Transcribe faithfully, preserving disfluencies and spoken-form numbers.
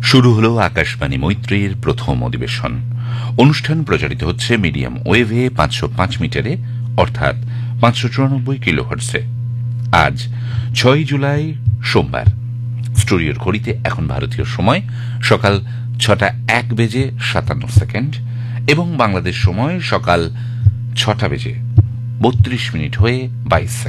শুরু হলো আকাশবাণী মৈত্রীর প্রথম অধিবেশন। অনুষ্ঠান প্রচারিত হচ্ছে মিডিয়াম ওয়েভে পাঁচশো পাঁচ মিটারে, অর্থাৎ পাঁচশো চুরানব্বই কিলোহার্টজে। আজ ছয় জুলাই সোমবার। স্টুডিওর ঘড়িতে এখন ভারতীয় সময় সকাল ছটা এক বেজে সাতান্ন সেকেন্ড এবং বাংলাদেশ সময় সকাল ছটা বেজে বত্রিশ মিনিট হয়ে বাইশ সেকেন্ড।